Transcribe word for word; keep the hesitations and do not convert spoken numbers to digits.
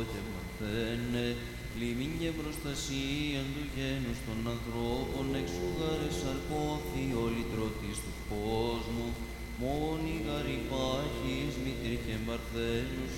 και μαθαίνε, λιμήν και προστασία του γένους των ανθρώπων, εξούγαρε σαρκώθη όλη τρότης του κόσμου, μόνη γαρυπάχης, μητρή και παρθένους,